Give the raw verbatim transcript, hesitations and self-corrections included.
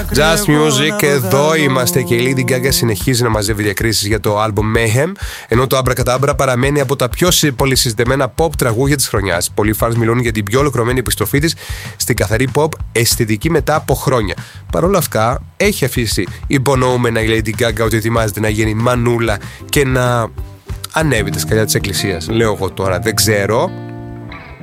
Just Music, εδώ είμαστε και η Lady Gaga συνεχίζει να μαζεύει διακρίσεις για το album Mayhem, ενώ το Abracadabra παραμένει από τα πιο πολυσυζητημένα pop τραγούδια της χρονιάς. Πολλοί φανς μιλούν για την πιο ολοκληρωμένη επιστροφή της στην καθαρή pop αισθητική μετά από χρόνια. Παρ' όλα αυτά, έχει αφήσει υπονοούμενα η Lady Gaga ότι ετοιμάζεται να γίνει μανούλα και να ανέβει τα σκαλιά της εκκλησίας. Λέω εγώ τώρα, δεν ξέρω.